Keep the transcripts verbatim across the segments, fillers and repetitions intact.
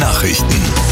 Nachrichten.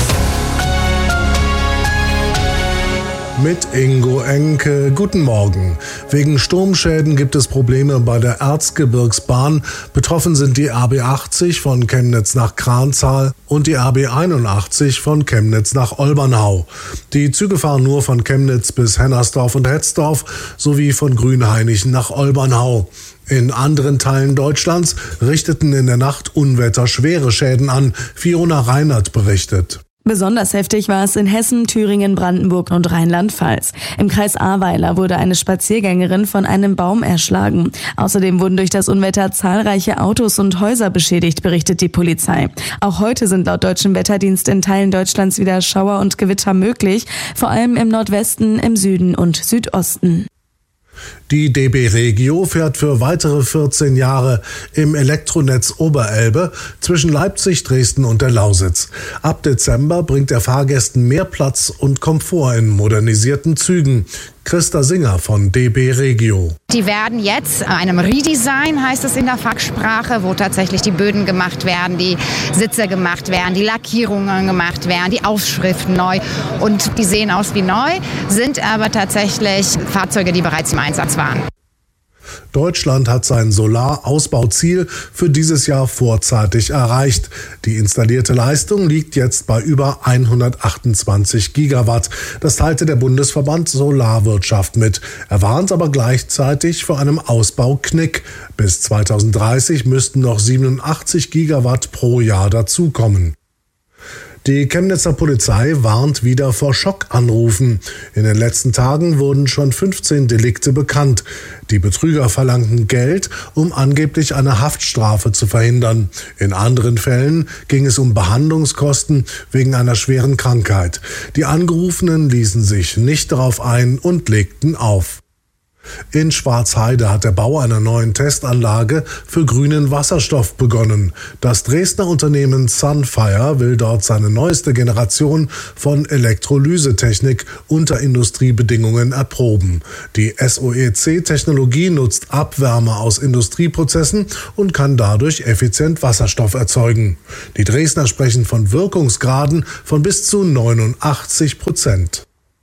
Mit Ingo Enke. Guten Morgen. Wegen Sturmschäden gibt es Probleme bei der Erzgebirgsbahn. Betroffen sind die A B achtzig von Chemnitz nach Kranzahl und die A B einundachtzig von Chemnitz nach Olbernhau. Die Züge fahren nur von Chemnitz bis Hennersdorf und Hetzdorf sowie von Grünhainichen nach Olbernhau. In anderen Teilen Deutschlands richteten in der Nacht Unwetter schwere Schäden an. Fiona Reinert berichtet. Besonders heftig war es in Hessen, Thüringen, Brandenburg und Rheinland-Pfalz. Im Kreis Ahrweiler wurde eine Spaziergängerin von einem Baum erschlagen. Außerdem wurden durch das Unwetter zahlreiche Autos und Häuser beschädigt, berichtet die Polizei. Auch heute sind laut deutschem Wetterdienst in Teilen Deutschlands wieder Schauer und Gewitter möglich, vor allem im Nordwesten, im Süden und Südosten. Die D B Regio fährt für weitere vierzehn Jahre im Elektronetz Oberelbe zwischen Leipzig, Dresden und der Lausitz. Ab Dezember bringt er Fahrgästen mehr Platz und Komfort in modernisierten Zügen. Christa Singer von D B Regio. Die werden jetzt einem Redesign, heißt es in der Fachsprache, wo tatsächlich die Böden gemacht werden, die Sitze gemacht werden, die Lackierungen gemacht werden, die Aufschriften neu. Und die sehen aus wie neu, sind aber tatsächlich Fahrzeuge, die bereits im Einsatz waren. Deutschland hat sein Solarausbauziel für dieses Jahr vorzeitig erreicht. Die installierte Leistung liegt jetzt bei über hundertachtundzwanzig Gigawatt. Das teilte der Bundesverband Solarwirtschaft mit. Er warnt aber gleichzeitig vor einem Ausbauknick. Bis zweitausenddreißig müssten noch siebenundachtzig Gigawatt pro Jahr dazukommen. Die Chemnitzer Polizei warnt wieder vor Schockanrufen. In den letzten Tagen wurden schon fünfzehn Delikte bekannt. Die Betrüger verlangten Geld, um angeblich eine Haftstrafe zu verhindern. In anderen Fällen ging es um Behandlungskosten wegen einer schweren Krankheit. Die Angerufenen ließen sich nicht darauf ein und legten auf. In Schwarzheide hat der Bau einer neuen Testanlage für grünen Wasserstoff begonnen. Das Dresdner Unternehmen Sunfire will dort seine neueste Generation von Elektrolysetechnik unter Industriebedingungen erproben. Die S O E C-Technologie nutzt Abwärme aus Industrieprozessen und kann dadurch effizient Wasserstoff erzeugen. Die Dresdner sprechen von Wirkungsgraden von bis zu neunundachtzig Prozent.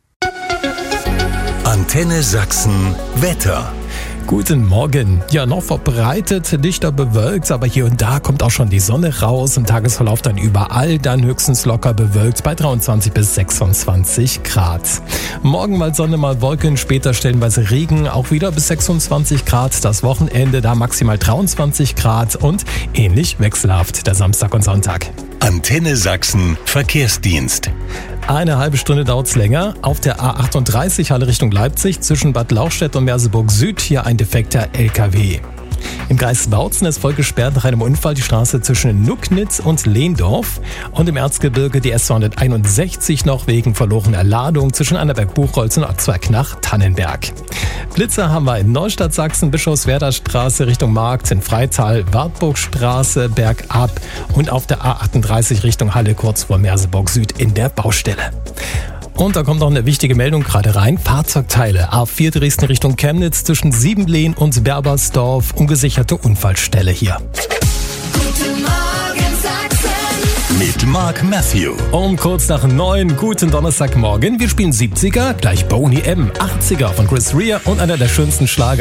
Antenne Sachsen Wetter. Guten Morgen. Ja, noch verbreitet, dichter bewölkt, aber hier und da kommt auch schon die Sonne raus. Im Tagesverlauf dann überall, dann höchstens locker bewölkt bei dreiundzwanzig bis sechsundzwanzig Grad. Morgen mal Sonne, mal Wolken, später stellenweise Regen, auch wieder bis sechsundzwanzig Grad. Das Wochenende da maximal dreiundzwanzig Grad und ähnlich wechselhaft der Samstag und Sonntag. Antenne Sachsen Verkehrsdienst. Eine halbe Stunde dauert's länger. Auf der A achtunddreißig Halle Richtung Leipzig zwischen Bad Lauchstädt und Merseburg Süd hier ein defekter L K W. Im Kreis Bautzen ist voll gesperrt nach einem Unfall die Straße zwischen Nucknitz und Lehndorf und im Erzgebirge die S zweihunderteinundsechzig noch wegen verlorener Ladung zwischen Annaberg-Buchholz und Otzwerg nach Tannenberg. Blitzer haben wir in Neustadt Sachsen, Bischofswerder Straße Richtung Markt, in Freital, Wartburgstraße bergab und auf der A achtunddreißig Richtung Halle kurz vor Merseburg Süd in der Baustelle. Und da kommt noch eine wichtige Meldung gerade rein. Fahrzeugteile. A vier Dresden Richtung Chemnitz zwischen Siebenlehn und Berbersdorf. Ungesicherte Unfallstelle hier. Guten Morgen Sachsen. Mit Mark Matthew. Um kurz nach neun. Guten Donnerstagmorgen. Wir spielen siebziger, gleich Boney M. achtziger von Chris Rea und einer der schönsten Schlager.